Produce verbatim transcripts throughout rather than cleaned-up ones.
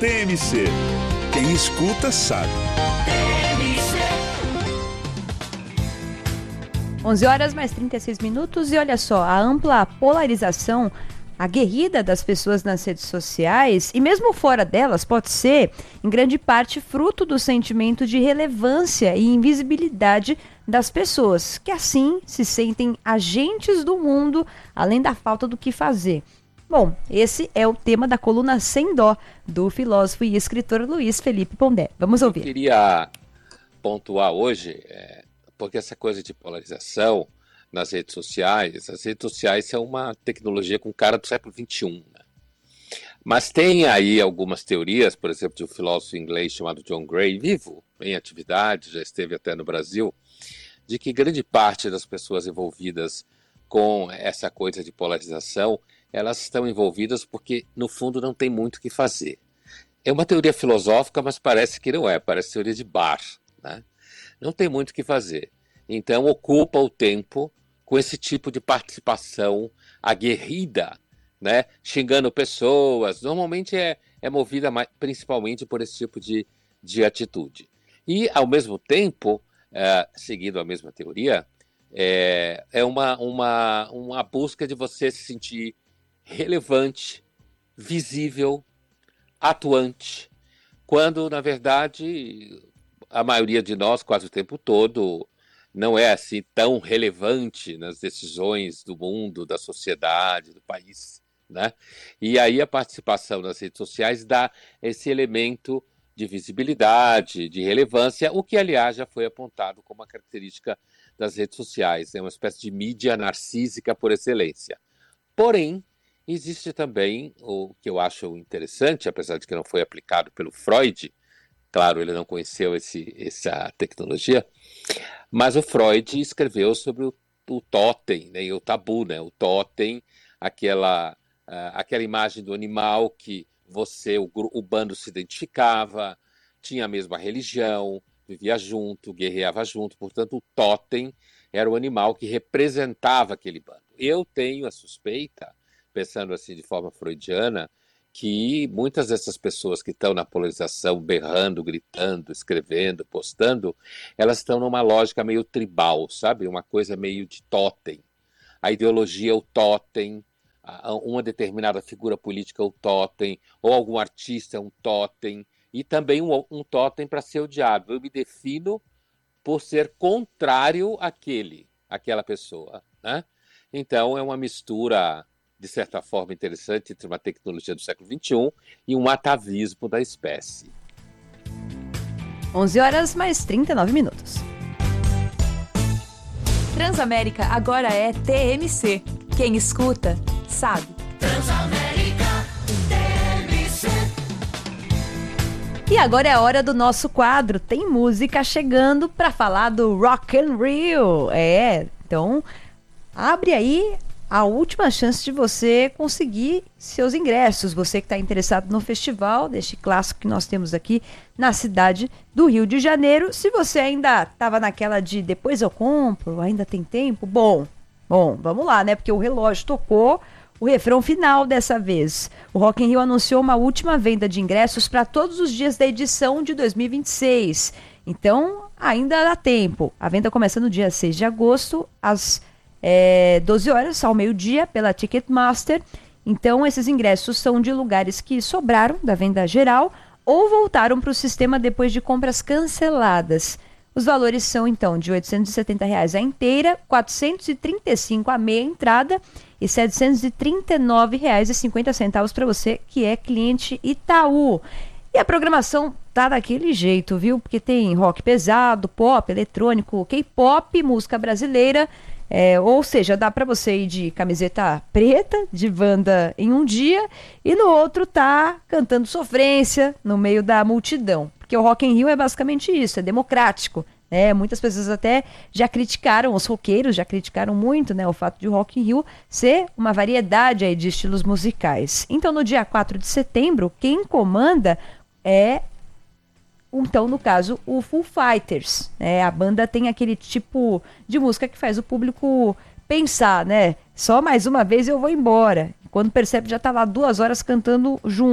T M C. Quem escuta sabe. onze horas mais trinta e seis minutos e olha só, a ampla polarização aguerrida das pessoas nas redes sociais e mesmo fora delas pode ser, em grande parte, fruto do sentimento de relevância e invisibilidade das pessoas, que assim se sentem agentes do mundo, além da falta do que fazer. Bom, esse é o tema da coluna Sem Dó, do filósofo e escritor Luiz Felipe Pondé. Vamos ouvir. Eu queria pontuar hoje, é, porque essa coisa de polarização nas redes sociais, as redes sociais são uma tecnologia com cara do século vinte e um, né? Mas tem aí algumas teorias, por exemplo, de um filósofo inglês chamado John Gray, vivo, em atividade, já esteve até no Brasil, de que grande parte das pessoas envolvidas com essa coisa de polarização, elas estão envolvidas porque, no fundo, não tem muito o que fazer. É uma teoria filosófica, mas parece que não é, parece teoria de bar, né? Não tem muito o que fazer. Então, ocupa o tempo com esse tipo de participação aguerrida, né? Xingando pessoas, normalmente é, é movida mais, principalmente por esse tipo de, de atitude. E, ao mesmo tempo, é, seguindo a mesma teoria, é, é uma, uma, uma busca de você se sentir relevante, visível, atuante, quando, na verdade, a maioria de nós, quase o tempo todo, não é assim tão relevante nas decisões do mundo, da sociedade, do país, né? E aí a participação nas redes sociais dá esse elemento de visibilidade, de relevância, o que, aliás, já foi apontado como uma característica das redes sociais, é uma espécie de mídia narcísica por excelência. Porém, existe também o que eu acho interessante, apesar de que não foi aplicado pelo Freud, claro, ele não conheceu esse, essa tecnologia, mas o Freud escreveu sobre o, o totem, né, e o tabu, né, o totem, aquela, uh, aquela imagem do animal que você, o, o bando se identificava, tinha a mesma religião, vivia junto, guerreava junto, portanto o totem era o animal que representava aquele bando. Eu tenho a suspeita, pensando assim de forma freudiana, que muitas dessas pessoas que estão na polarização, berrando, gritando, escrevendo, postando, elas estão numa lógica meio tribal, sabe? Uma coisa meio de totem. A ideologia é o totem, uma determinada figura política é o totem, ou algum artista é um totem, e também um, um totem para ser odiado. Eu me defino por ser contrário àquele, àquela pessoa, né? Então é uma mistura, de certa forma, interessante entre uma tecnologia do século vinte e um e um atavismo da espécie. onze horas mais trinta e nove minutos. Transamérica agora é T M C. Quem escuta, sabe. Transamérica T M C. E agora é a hora do nosso quadro. Tem música chegando para falar do Rock in Rio. É, então abre aí a última chance de você conseguir seus ingressos. Você que está interessado no festival, deste clássico que nós temos aqui na cidade do Rio de Janeiro. Se você ainda estava naquela de depois eu compro, ainda tem tempo, bom, bom, vamos lá, né? Porque o relógio tocou o refrão final dessa vez. O Rock in Rio anunciou uma última venda de ingressos para todos os dias da edição de dois mil e vinte e seis. Então, ainda dá tempo. A venda começa no dia seis de agosto, às É, doze horas ao meio-dia pela Ticketmaster. Então esses ingressos são de lugares que sobraram da venda geral ou voltaram para o sistema depois de compras canceladas. Os valores são então de oitocentos e setenta reais a inteira, quatrocentos e trinta e cinco reais a meia entrada e setecentos e trinta e nove reais e cinquenta centavos para você que é cliente Itaú. E a programação tá daquele jeito, viu? Porque tem rock pesado, pop, eletrônico, K-pop, música brasileira. É, ou seja, dá para você ir de camiseta preta, de banda em um dia, e no outro tá cantando sofrência no meio da multidão. Porque o Rock in Rio é basicamente isso, é democrático. Né? Muitas pessoas até já criticaram, os roqueiros já criticaram muito, né, o fato de o Rock in Rio ser uma variedade aí de estilos musicais. Então, no dia quatro de setembro, quem comanda é... Então, no caso, o Foo Fighters. Né? A banda tem aquele tipo de música que faz o público pensar, né? Só mais uma vez eu vou embora. Quando percebe, já tá lá duas horas cantando junto.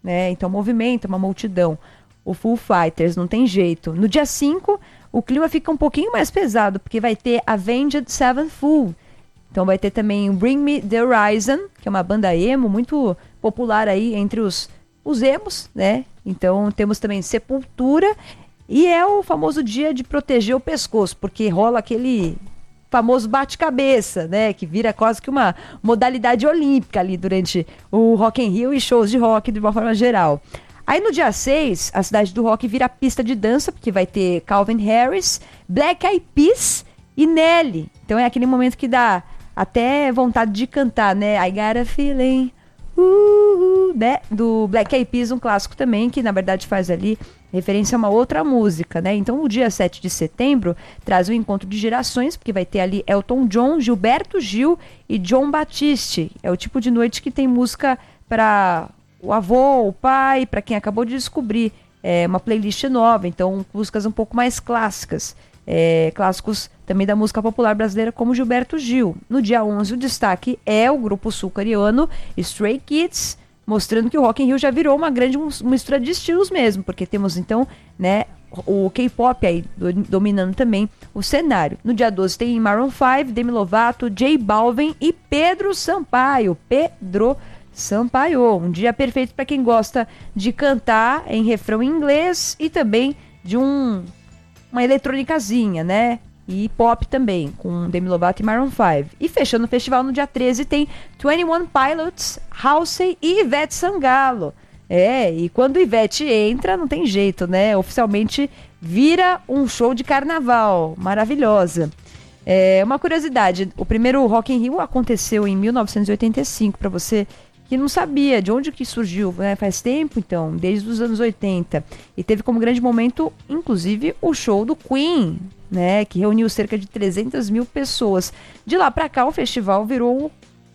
né? Então movimenta uma multidão. O Foo Fighters, não tem jeito. No dia cinco, o clima fica um pouquinho mais pesado, porque vai ter Avenged Sevenfold. Então vai ter também Bring Me The Horizon, que é uma banda emo muito popular aí entre os, os emos, né? Então temos também Sepultura, e é o famoso dia de proteger o pescoço, porque rola aquele famoso bate-cabeça, né? Que vira quase que uma modalidade olímpica ali durante o Rock in Rio e shows de rock de uma forma geral. Aí no dia seis, a Cidade do Rock vira pista de dança, porque vai ter Calvin Harris, Black Eyed Peas e Nelly. Então é aquele momento que dá até vontade de cantar, né? I Got a Feeling, uh, uh, né? Do Black Eyed Peas, um clássico também, que na verdade faz ali referência a uma outra música, né? Então o dia sete de setembro traz o encontro de gerações, porque vai ter ali Elton John, Gilberto Gil e John Batiste. É o tipo de noite que tem música para o avô, o pai, para quem acabou de descobrir é, uma playlist nova, então músicas um pouco mais clássicas. É, clássicos também da música popular brasileira, como Gilberto Gil. No dia onze, o destaque é o grupo sul-coreano Stray Kids, mostrando que o Rock in Rio já virou uma grande mistura de estilos mesmo, porque temos então, né, o K-pop aí do, dominando também o cenário. No dia doze tem Maroon cinco, Demi Lovato, J Balvin e Pedro Sampaio. Pedro Sampaio, um dia perfeito para quem gosta de cantar em refrão em inglês e também de um uma eletrônicazinha, né? E pop também, com Demi Lovato e Maroon cinco. E fechando o festival no dia treze tem vinte e um Pilots, Halsey e Ivete Sangalo. É, e quando Ivete entra, não tem jeito, né? Oficialmente vira um show de carnaval. Maravilhosa. É, uma curiosidade, o primeiro Rock in Rio aconteceu em mil novecentos e oitenta e cinco, para você que não sabia de onde que surgiu, né? Faz tempo então, desde os anos oitenta. E teve como grande momento, inclusive, o show do Queen, né? Que reuniu cerca de trezentas mil pessoas. De lá para cá, o festival virou,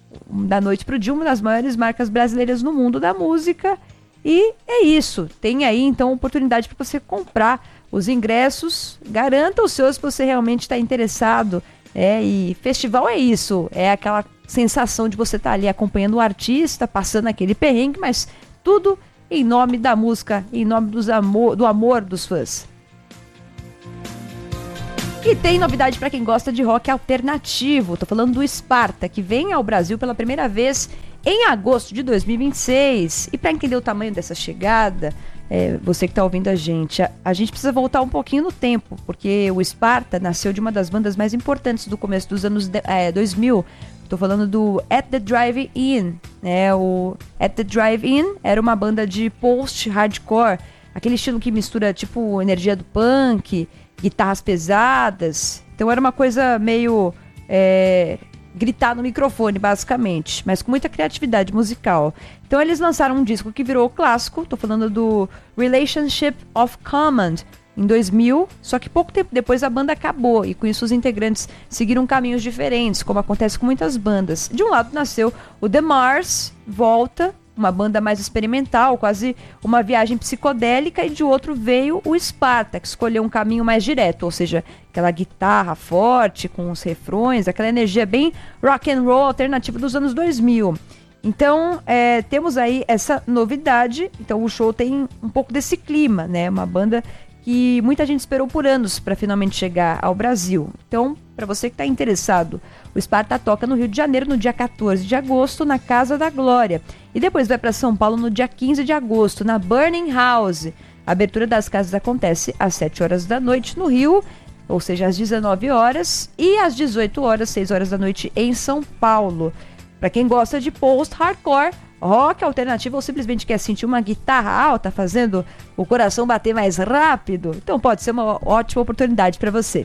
da noite pro dia, uma das maiores marcas brasileiras no mundo da música. E é isso. Tem aí, então, a oportunidade para você comprar os ingressos. Garanta os seus se você realmente está interessado. É, e festival é isso. É aquela sensação de você estar ali acompanhando o artista, passando aquele perrengue, mas tudo em nome da música, em nome dos amor, do amor dos fãs. E tem novidade para quem gosta de rock alternativo. Tô falando do Sparta, que vem ao Brasil pela primeira vez em agosto de dois mil e vinte e seis. E para entender o tamanho dessa chegada, é, você que está ouvindo a gente, a, a gente precisa voltar um pouquinho no tempo, porque o Sparta nasceu de uma das bandas mais importantes do começo dos anos de, é, dois mil. Tô falando do At The Drive-In, né? O At The Drive-In era uma banda de post-hardcore, aquele estilo que mistura tipo energia do punk, guitarras pesadas. Então era uma coisa meio é, gritar no microfone, basicamente, mas com muita criatividade musical. Então eles lançaram um disco que virou clássico. Tô falando do Relationship of Command, em dois mil, só que pouco tempo depois a banda acabou e com isso os integrantes seguiram caminhos diferentes, como acontece com muitas bandas. De um lado nasceu o The Mars, volta, uma banda mais experimental, quase uma viagem psicodélica, e de outro veio o Sparta, que escolheu um caminho mais direto, ou seja, aquela guitarra forte com os refrões, aquela energia bem rock and roll alternativa dos anos dois mil. Então, é, temos aí essa novidade. Então o show tem um pouco desse clima, né? Uma banda que muita gente esperou por anos para finalmente chegar ao Brasil. Então, para você que está interessado, o Sparta toca no Rio de Janeiro no dia quatorze de agosto, na Casa da Glória. E depois vai para São Paulo no dia quinze de agosto, na Burning House. A abertura das casas acontece às sete horas da noite no Rio, ou seja, às dezenove horas, e às dezoito horas, seis horas da noite em São Paulo. Para quem gosta de post-hardcore, rock alternativo, ou simplesmente quer sentir uma guitarra alta fazendo o coração bater mais rápido, então pode ser uma ótima oportunidade para você.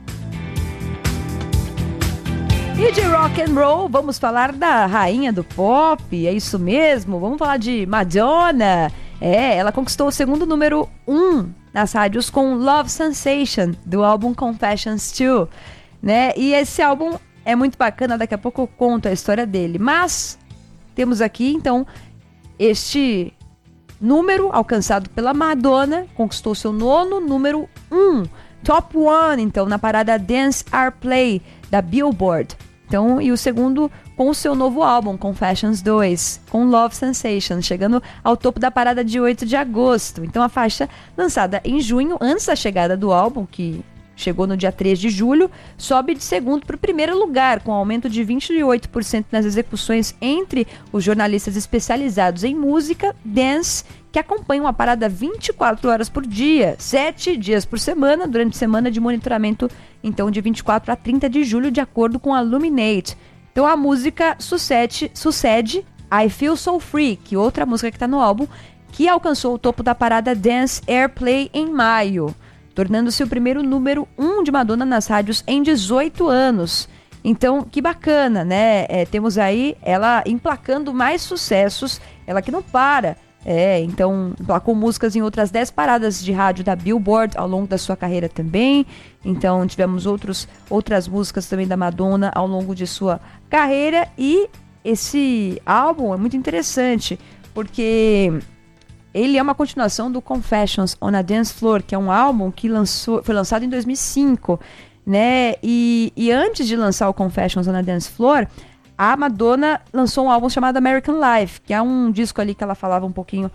E de rock and roll, vamos falar da rainha do pop, é isso mesmo, vamos falar de Madonna. É, ela conquistou o segundo número um nas rádios com Love Sensation, do álbum Confessions dois, né? E esse álbum é muito bacana, daqui a pouco eu conto a história dele, mas temos aqui, então, este número alcançado pela Madonna, conquistou seu nono número um, top one, então, na parada Dance or Play da Billboard. Então, e o segundo com o seu novo álbum, Confessions dois, com Love Sensation, chegando ao topo da parada de oito de agosto. Então, a faixa lançada em junho, antes da chegada do álbum, que chegou no dia três de julho, sobe de segundo para o primeiro lugar, com aumento de vinte e oito por cento nas execuções entre os jornalistas especializados em música, dance, que acompanham a parada vinte e quatro horas por dia, sete dias por semana, durante semana de monitoramento, então de vinte e quatro a trinta de julho, de acordo com a Luminate. Então a música sucede, sucede I Feel So Free, que outra música que está no álbum, que alcançou o topo da parada Dance Airplay em maio, tornando-se o primeiro número um de Madonna nas rádios em dezoito anos. Então, que bacana, né? É, temos aí ela emplacando mais sucessos, ela que não para. É, então, emplacou músicas em outras dez paradas de rádio da Billboard ao longo da sua carreira também. Então, tivemos outros, outras músicas também da Madonna ao longo de sua carreira. E esse álbum é muito interessante, porque ele é uma continuação do Confessions on a Dance Floor, que é um álbum que lançou, foi lançado em dois mil e cinco, né? E, e antes de lançar o Confessions on a Dance Floor, a Madonna lançou um álbum chamado American Life, que é um disco ali que ela falava um pouquinho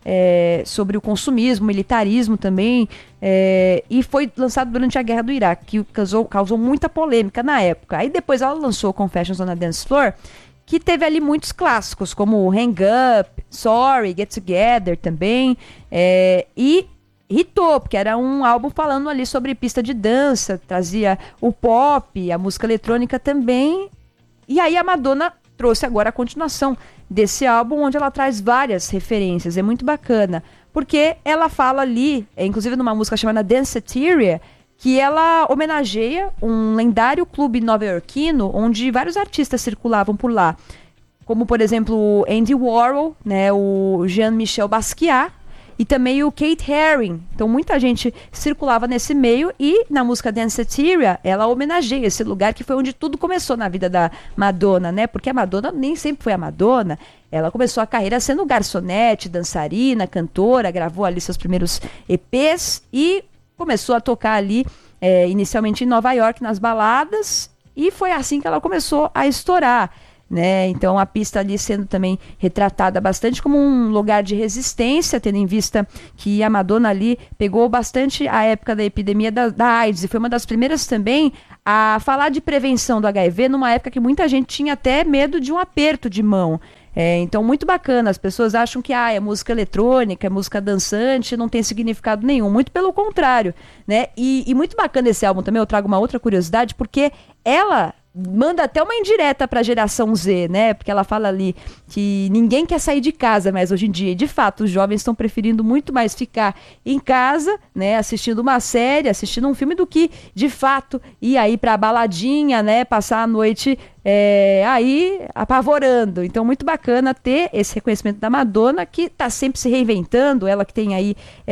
é, sobre o consumismo, militarismo também, é, e foi lançado durante a Guerra do Iraque, que causou, causou muita polêmica na época. Aí depois ela lançou Confessions on a Dance Floor, que teve ali muitos clássicos, como Hang Up, Sorry, Get Together também, é, e hitou, porque era um álbum falando ali sobre pista de dança, trazia o pop, a música eletrônica também. E aí a Madonna trouxe agora a continuação desse álbum, onde ela traz várias referências, é muito bacana, porque ela fala ali, é, inclusive numa música chamada Danceteria, que ela homenageia um lendário clube nova-iorquino, onde vários artistas circulavam por lá, como por exemplo Andy Warhol, né, o Jean-Michel Basquiat, e também o Kate Haring. Então muita gente circulava nesse meio, e na música Danceteria ela homenageia esse lugar que foi onde tudo começou na vida da Madonna, né? Porque a Madonna nem sempre foi a Madonna. Ela começou a carreira sendo garçonete, dançarina, cantora, gravou ali seus primeiros E Pês e começou a tocar ali é, inicialmente em Nova York, nas baladas, e foi assim que ela começou a estourar, né? Então a pista ali sendo também retratada bastante como um lugar de resistência, tendo em vista que a Madonna ali pegou bastante a época da epidemia da, da AIDS, e foi uma das primeiras também a falar de prevenção do H I V numa época que muita gente tinha até medo de um aperto de mão. É, então muito bacana, as pessoas acham que ah, é música eletrônica, é música dançante, não tem significado nenhum, muito pelo contrário, né? E, e muito bacana esse álbum também, eu trago uma outra curiosidade, porque ela manda até uma indireta para a geração Z, né? Porque ela fala ali que ninguém quer sair de casa mais hoje em dia. E, de fato, os jovens estão preferindo muito mais ficar em casa, né? Assistindo uma série, assistindo um filme, do que, de fato, ir aí para a baladinha, né? Passar a noite é, aí apavorando. Então, muito bacana ter esse reconhecimento da Madonna, que está sempre se reinventando. Ela que tem aí,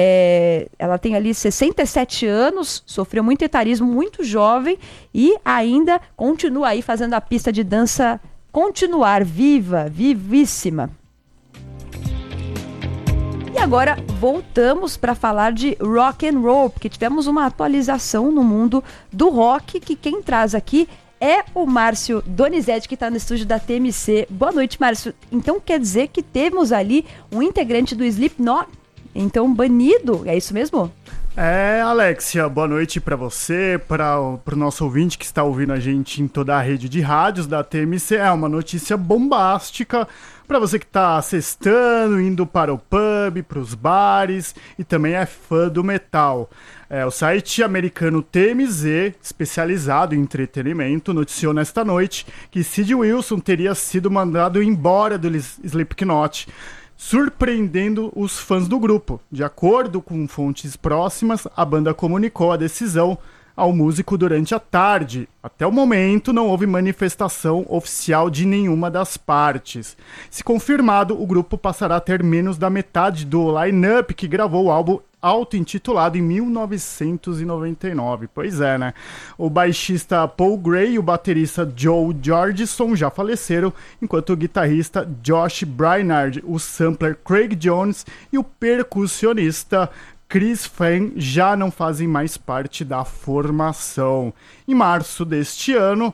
é, ela tem ali sessenta e sete anos, sofreu muito etarismo, muito jovem, e ainda continua aí fazendo a pista de dança continuar viva, vivíssima. E agora voltamos para falar de rock and roll, porque tivemos uma atualização no mundo do rock, que quem traz aqui é o Márcio Donizete, que está no estúdio da T M C. Boa noite, Márcio. Então quer dizer que temos ali um integrante do Slipknot, então banido, é isso mesmo? É, Alexia, boa noite para você, para o nosso ouvinte que está ouvindo a gente em toda a rede de rádios da T M C. É uma notícia bombástica para você que está sextando, indo para o pub, para os bares e também é fã do metal. É, o site americano T M Z, especializado em entretenimento, noticiou nesta noite que Sid Wilson teria sido mandado embora do Slipknot, surpreendendo os fãs do grupo. De acordo com fontes próximas, a banda comunicou a decisão ao músico durante a tarde. Até o momento, não houve manifestação oficial de nenhuma das partes. Se confirmado, o grupo passará a ter menos da metade do line-up que gravou o álbum auto-intitulado em mil novecentos e noventa e nove. Pois é, né? O baixista Paul Gray e o baterista Joe Jordison já faleceram, enquanto o guitarrista Josh Brainard, o sampler Craig Jones e o percussionista Chris Fan já não fazem mais parte da formação. Em março deste ano,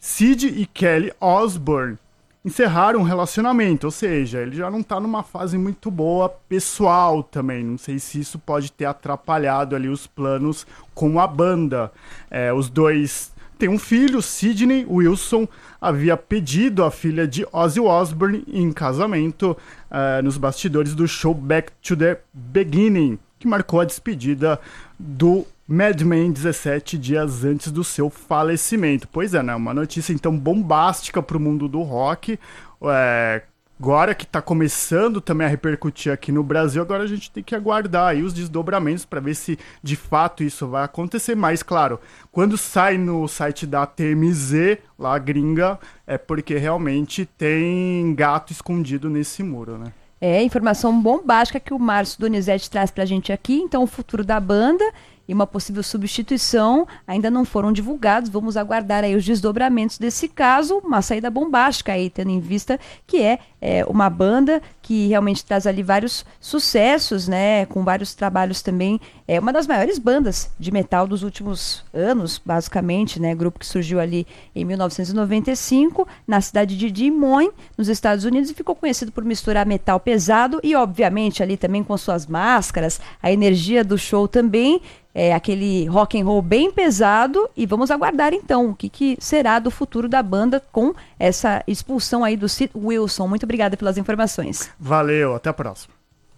Sid e Kelly Osbourne encerraram um relacionamento, ou seja, ele já não tá numa fase muito boa pessoal também. Não sei se isso pode ter atrapalhado ali os planos com a banda. É, os dois têm um filho, Sidney Wilson havia pedido a filha de Ozzy Osbourne em casamento uh, nos bastidores do show Back to the Beginning, que marcou a despedida do Madman dezessete dias antes do seu falecimento. Pois é, né? Uma notícia então bombástica para o mundo do rock. É, agora que está começando também a repercutir aqui no Brasil, agora a gente tem que aguardar aí os desdobramentos para ver se de fato isso vai acontecer. Mas, claro, quando sai no site da T M Z, lá gringa, é porque realmente tem gato escondido nesse muro, né? É, informação bombástica que o Márcio Donizete traz pra gente aqui. Então, o futuro da banda e uma possível substituição ainda não foram divulgados. Vamos aguardar aí os desdobramentos desse caso. Uma saída bombástica aí, tendo em vista que é, é uma banda que realmente traz ali vários sucessos, né? Com vários trabalhos também. É uma das maiores bandas de metal dos últimos anos, basicamente, né? Grupo que surgiu ali em mil novecentos e noventa e cinco, na cidade de Des Moines, nos Estados Unidos, e ficou conhecido por misturar metal pesado e, obviamente, ali também com suas máscaras, a energia do show também. É aquele rock and roll bem pesado, e vamos aguardar então o que, que será do futuro da banda com essa expulsão aí do Sid Wilson. Muito obrigada pelas informações. Valeu, até a próxima.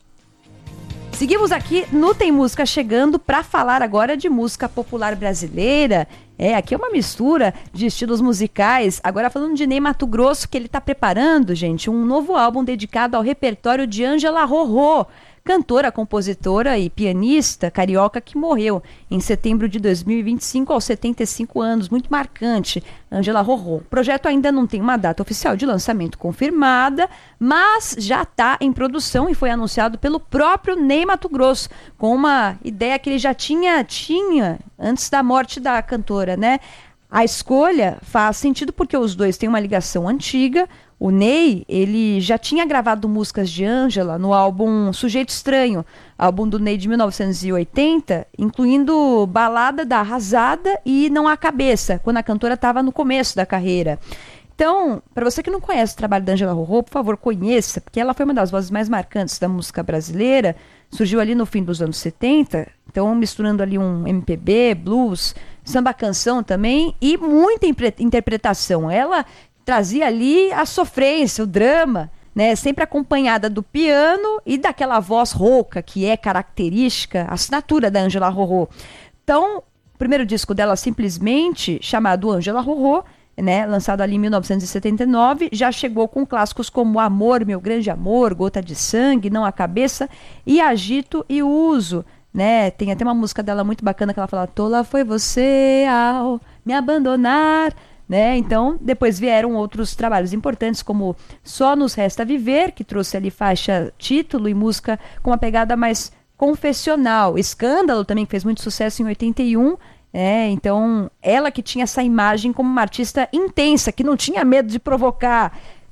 Seguimos aqui no Tem Música Chegando para falar agora de música popular brasileira. É, aqui é uma mistura de estilos musicais. Agora falando de Ney Matogrosso, que ele está preparando, gente, um novo álbum dedicado ao repertório de Ângela Rorô, cantora, compositora e pianista carioca que morreu em setembro de dois mil e vinte e cinco aos setenta e cinco anos, muito marcante, Ângela Rorô. O projeto ainda não tem uma data oficial de lançamento confirmada, mas já está em produção e foi anunciado pelo próprio Ney Matogrosso, com uma ideia que ele já tinha, tinha antes da morte da cantora, né? A escolha faz sentido porque os dois têm uma ligação antiga. O Ney, ele já tinha gravado músicas de Ângela no álbum Sujeito Estranho, álbum do Ney de mil novecentos e oitenta, incluindo Balada da Arrasada e Não Há Cabeça, quando a cantora estava no começo da carreira. Então, para você que não conhece o trabalho da Ângela Rorô, por favor, conheça, porque ela foi uma das vozes mais marcantes da música brasileira, surgiu ali no fim dos anos setenta, então misturando ali um M P B, blues, samba canção também e muita interpretação. Ela trazia ali a sofrência, o drama, né? Sempre acompanhada do piano e daquela voz rouca que é característica, assinatura da Ângela Rorô. Então, o primeiro disco dela, simplesmente chamado Ângela Rorô, né, lançado ali em mil novecentos e setenta e nove, já chegou com clássicos como Amor, Meu Grande Amor, Gota de Sangue, Não Há Cabeça e Agito e Uso. Né? Tem até uma música dela muito bacana que ela fala: Tola foi você ao me abandonar. Né? Então, depois vieram outros trabalhos importantes, como Só Nos Resta Viver, que trouxe ali faixa, título e música com uma pegada mais confessional. Escândalo também, que fez muito sucesso em oitenta e um. É, então, ela que tinha essa imagem como uma artista intensa, que não tinha medo de provocar.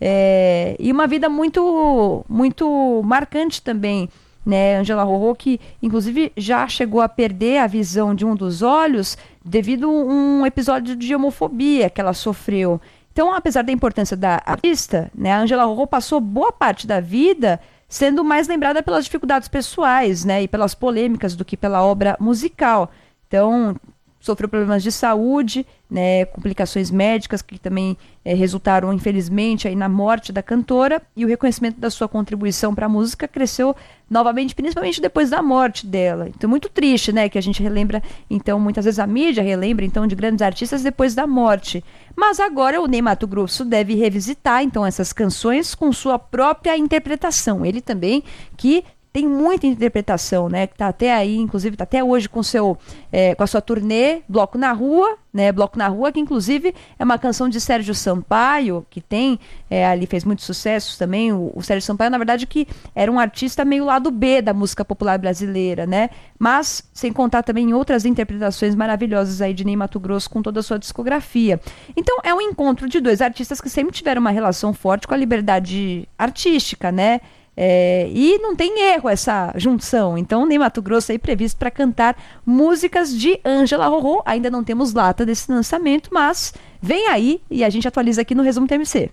É, e uma vida muito, muito marcante também. Né, Ângela Rorô, que inclusive já chegou a perder a visão de um dos olhos devido a um episódio de homofobia que ela sofreu. Então, apesar da importância da artista, né, a Ângela Rorô passou boa parte da vida sendo mais lembrada pelas dificuldades pessoais, né, e pelas polêmicas do que pela obra musical. Então, sofreu problemas de saúde, né, complicações médicas que também é, resultaram, infelizmente, aí na morte da cantora, e o reconhecimento da sua contribuição para a música cresceu novamente, principalmente depois da morte dela. Então, muito triste, né, que a gente relembra, então, muitas vezes a mídia relembra, então, de grandes artistas depois da morte. Mas agora o Ney Matogrosso deve revisitar, então, essas canções com sua própria interpretação. Ele também, que tem muita interpretação, né? Que tá até aí, inclusive, tá até hoje com, seu, é, com a sua turnê Bloco na Rua, né? Bloco na Rua, que inclusive é uma canção de Sérgio Sampaio, que tem, é, ali fez muitos sucessos também. O, o Sérgio Sampaio, na verdade, que era um artista meio lado B da música popular brasileira, né? Mas, sem contar também em outras interpretações maravilhosas aí de Ney Matogrosso com toda a sua discografia. Então, é um encontro de dois artistas que sempre tiveram uma relação forte com a liberdade artística, né? É, e não tem erro essa junção. Então, Ney Matogrosso aí previsto para cantar músicas de Ângela Rorô. Ainda não temos data desse lançamento, mas vem aí e a gente atualiza aqui no Resumo T M C.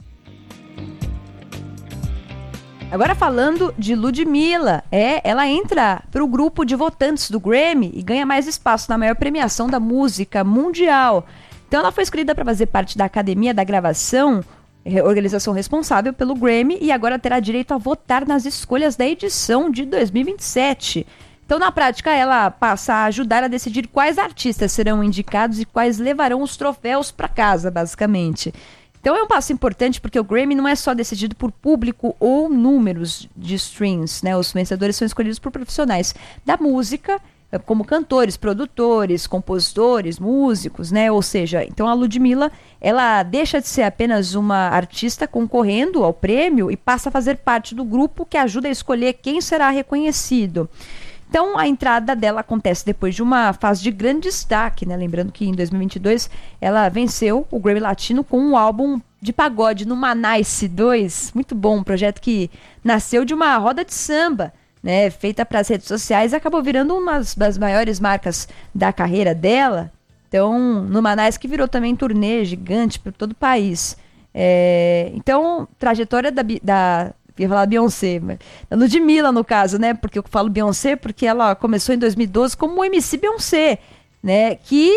Agora falando de Ludmilla, é, ela entra para o grupo de votantes do Grammy e ganha mais espaço na maior premiação da música mundial. Então ela foi escolhida para fazer parte da Academia da Gravação, organização responsável pelo Grammy, e agora terá direito a votar nas escolhas da edição de dois mil e vinte e sete. Então, na prática, ela passa a ajudar a decidir quais artistas serão indicados e quais levarão os troféus para casa, basicamente. Então é um passo importante porque o Grammy não é só decidido por público ou números de streams, né? Os vencedores são escolhidos por profissionais da música, como cantores, produtores, compositores, músicos, né? Ou seja, então a Ludmilla, ela deixa de ser apenas uma artista concorrendo ao prêmio e passa a fazer parte do grupo que ajuda a escolher quem será reconhecido. Então, a entrada dela acontece depois de uma fase de grande destaque, né? Lembrando que em dois mil e vinte e dois ela venceu o Grammy Latino com um álbum de pagode no Manice dois. Muito bom, um projeto que nasceu de uma roda de samba, né? Feita para as redes sociais e acabou virando uma das maiores marcas da carreira dela. Então, no Manice, que virou também turnê gigante por todo o país. É... Então, trajetória da... da ia falar Beyoncé, mas da Ludmilla no caso, né? Porque eu falo Beyoncé porque ela começou em dois mil e doze como M C Beyoncé, né? Que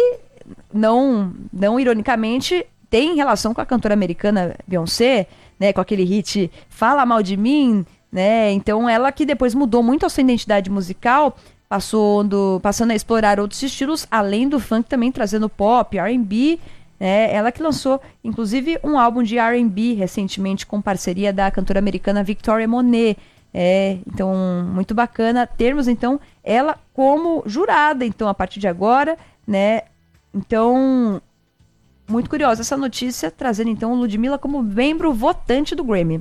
não, não ironicamente tem relação com a cantora americana Beyoncé, né? Com aquele hit Fala Mal de Mim, né? Então ela que depois mudou muito a sua identidade musical, passou do, passando a explorar outros estilos, além do funk também trazendo pop, R and B. É, ela que lançou, inclusive, um álbum de R and B recentemente com parceria da cantora americana Victoria Monet. É, então, muito bacana termos, então, ela como jurada, então, a partir de agora, né? Então, muito curiosa essa notícia, trazendo, então, Ludmilla como membro votante do Grammy.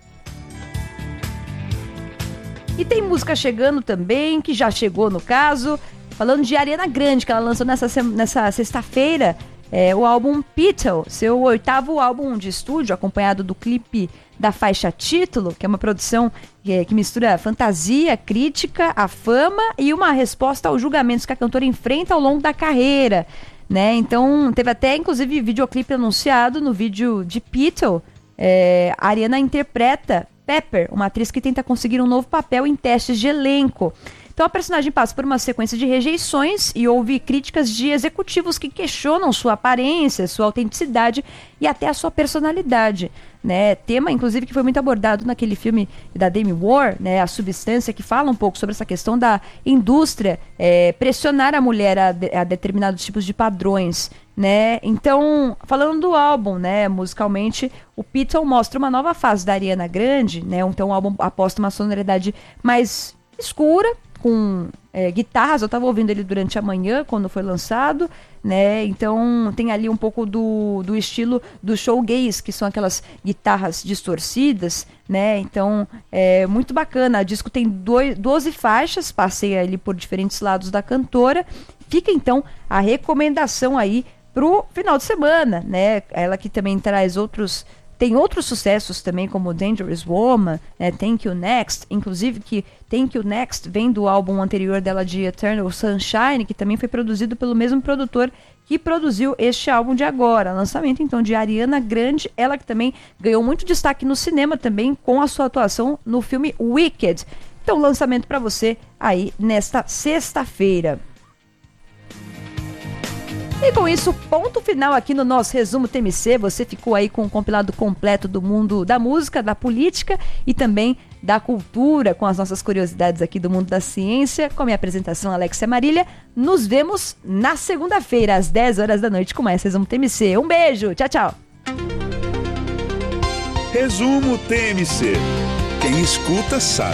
E tem música chegando também, que já chegou no caso, falando de Ariana Grande, que ela lançou nessa, nessa sexta-feira, É, o álbum Petal, seu oitavo álbum de estúdio, acompanhado do clipe da faixa título, que é uma produção que, que mistura fantasia, crítica, a fama e uma resposta aos julgamentos que a cantora enfrenta ao longo da carreira, né? Então, teve até, inclusive, videoclipe anunciado. No vídeo de Petal, é, a Ariana interpreta Pepper, uma atriz que tenta conseguir um novo papel em testes de elenco. Então a personagem passa por uma sequência de rejeições e houve críticas de executivos que questionam sua aparência, sua autenticidade e até a sua personalidade, né? Tema, inclusive, que foi muito abordado naquele filme da Demi Moore, né? A Substância, que fala um pouco sobre essa questão da indústria é, pressionar a mulher a, de, a determinados tipos de padrões, né? Então, falando do álbum, né? Musicalmente, o Petal mostra uma nova fase da Ariana Grande, né? Então o álbum aposta uma sonoridade mais escura, com é, guitarras. Eu estava ouvindo ele durante a manhã, quando foi lançado, né? Então tem ali um pouco do, do estilo do showgaze, que são aquelas guitarras distorcidas, né? Então é muito bacana. O disco tem dois, doze faixas, passei ali por diferentes lados da cantora. Fica então a recomendação aí pro final de semana, né? Ela que também traz outros... Tem outros sucessos também, como Dangerous Woman, né, Thank You Next, inclusive que Thank You Next vem do álbum anterior dela de Eternal Sunshine, que também foi produzido pelo mesmo produtor que produziu este álbum de agora. Lançamento, então, de Ariana Grande, ela que também ganhou muito destaque no cinema também com a sua atuação no filme Wicked. Então, lançamento para você aí nesta sexta-feira. E com isso, ponto final aqui no nosso Resumo T M C. Você ficou aí com um compilado completo do mundo da música, da política e também da cultura, com as nossas curiosidades aqui do mundo da ciência, com a minha apresentação Alexia Marília. Nos vemos na segunda-feira, às dez horas da noite, com mais Resumo T M C. Um beijo, tchau, tchau. Resumo T M C. Quem escuta sabe.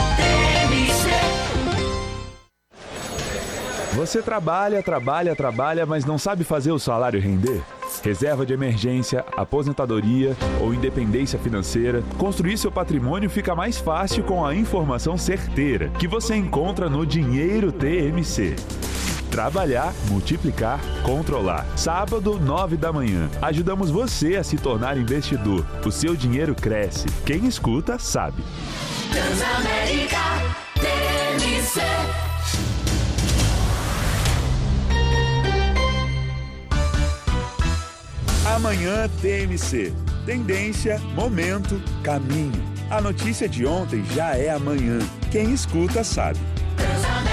Você trabalha, trabalha, trabalha, mas não sabe fazer o salário render? Reserva de emergência, aposentadoria ou independência financeira, construir seu patrimônio fica mais fácil com a informação certeira que você encontra no Dinheiro T M C. Trabalhar, multiplicar, controlar. Sábado, nove da manhã. Ajudamos você a se tornar investidor. O seu dinheiro cresce. Quem escuta, sabe. Transamérica T M C. Amanhã T M C. Tendência, momento, caminho. A notícia de ontem já é amanhã. Quem escuta sabe.